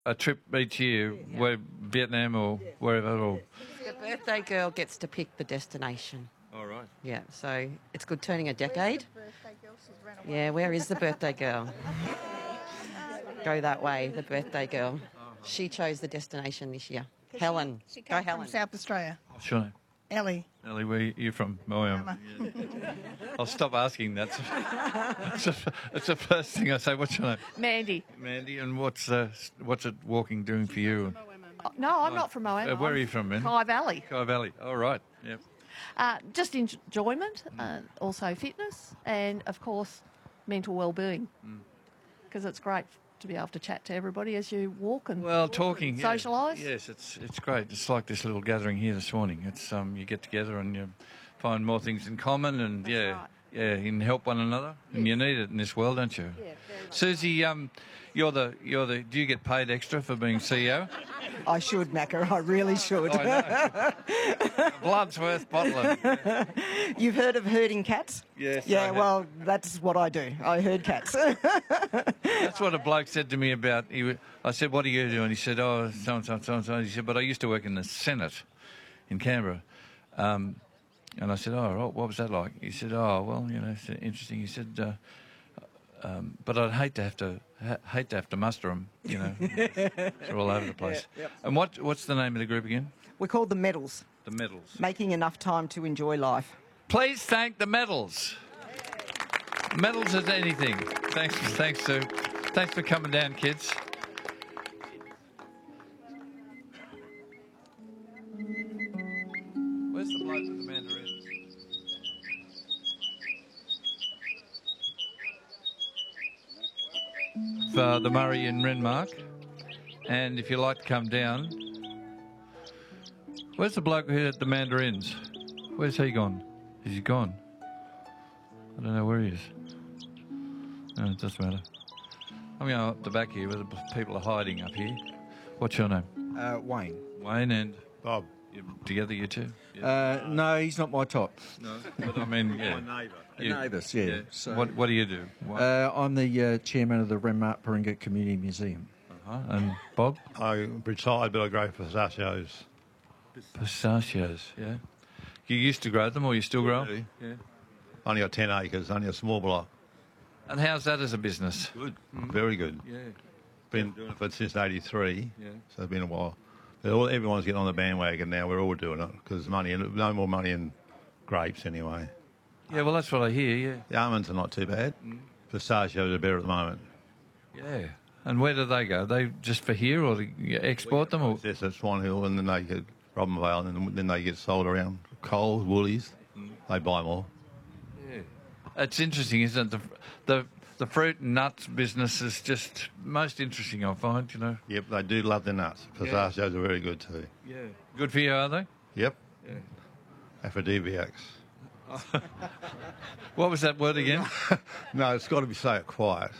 a trip each year, where Vietnam or wherever? Or The birthday girl gets to pick the destination. all right. Yeah, so it's good turning a decade. Yeah, where is the birthday girl? Go that way, the birthday girl. She chose the destination this year. Helen. She Go comes Helen. from South Australia. What's your name? Ellie. Ellie, where are you from? Oh, Mama. I'll stop asking. That's the first thing I say. What's your name? Mandy. Mandy, and what's it walking doing for you? No, I'm not from Moama. Where are you from, man? Kai Valley. Kai Valley. All right. Yep. Just enjoyment, also fitness, and of course, mental well-being. Because it's great to be able to chat to everybody as you walk and Talking, socialise. Yes, it's great. It's like this little gathering here this morning. It's you get together and you find more things in common, and Right. you can help one another, and you need it in this world, don't you? Yeah, very much. Susie, you're the. Do you get paid extra for being CEO? I should, Macca. I really should. I know. Blood's worth bottling. You've heard of herding cats? Yes. I Yeah, have. well, that's what I do. I herd cats. That's what a bloke said to me about. I said, "What do you do?" And he said, "Oh, so and so, so and so." He said, "But I used to work in the Senate in Canberra." And I said, "Oh, what was that like?" He said, "Oh, well, it's interesting." He said, "But I'd hate to have to muster them. They're all over the place." Yeah, yep. And what's the name of the group again? We're called the Medals, The Medals. making enough time to enjoy life. Please thank the Medals. Medals is anything. Thanks, Sue. Thanks for coming down, kids. Where's the bloke with the mandarins? For the Murray in Renmark. And if you like to come down, where's the bloke who had the mandarins? Where's he gone? Is he gone? I don't know where he is. No, it doesn't matter. I'm going up the back here where the people are hiding up here. What's your name? Wayne. Wayne and Bob. you together, you two? No, he's not my type. No, but I mean, yeah. Neighbours, yeah. So, What do you do? I'm the chairman of the Renmark Paringa Community Museum. And Bob? I'm retired, but I grow pistachios. Pistachios, yeah. You used to grow them, or you still grow? do. Yeah. Only got 10 acres, only a small block. And how's that as a business? Good, very good. Yeah. Been doing it since '83, Yeah. so it's been a while. Everyone's getting on the bandwagon now. We're all doing it because no more money in grapes anyway. Yeah, well, that's what I hear, yeah. The almonds are not too bad. Pistachios are better at the moment. Yeah. And where do they go? They just for here, or do you export them? Or Yes, at Swan Hill, and then they get Robin Vale, and then they get sold around Coles, Woolies. They buy more. yeah. It's interesting, isn't it? The fruit and nuts business is just most interesting, I find, Yep, they do love their nuts. Pistachios are very good too. Yeah. Good for you, are they? Yep. Yeah. Aphrodisiacs. What was that word again? No, it's got to be say it quiet.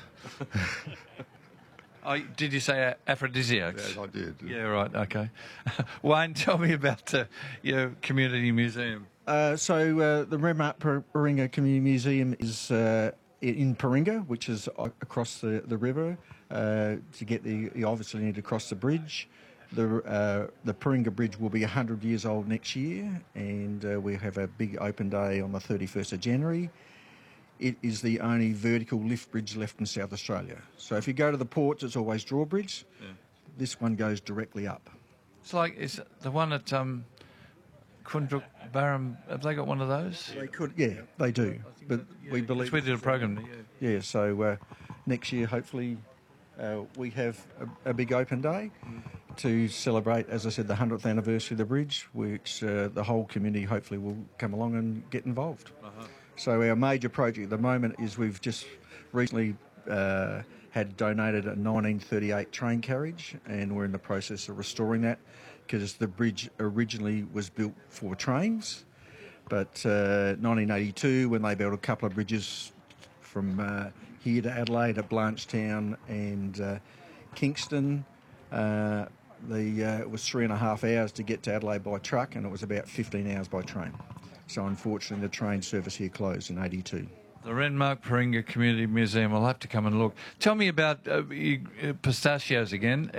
Oh, did you say aphrodisiacs? Yes, I did. Yeah, right, okay. Wayne, tell me about your community museum. The Renmark Paringa Community Museum is in Paringa, which is across the river. To get there, you obviously need to cross the bridge. The Paringa Bridge will be 100 years old next year, and we have a big open day on the 31st of January. It is the only vertical lift bridge left in South Australia. So if you go to the ports, it's always drawbridge. Yeah. This one goes directly up. It's like, is the one at Kundruk Barham, have they got one of those? They could, yeah, they do. But we believe... We did a program there, Yeah, so next year, hopefully, we have a big open day to celebrate, as I said, the 100th anniversary of the bridge, which the whole community hopefully will come along and get involved. So our major project at the moment is we've just recently had donated a 1938 train carriage, and we're in the process of restoring that because the bridge originally was built for trains. But 1982, when they built a couple of bridges from here to Adelaide, at Blanchetown and Kingston, it was 3.5 hours to get to Adelaide by truck, and it was about 15 hours by train. So unfortunately, the train service here closed in '82. The Renmark Paringa Community Museum. I'll have to come and look. Tell me about pistachios again.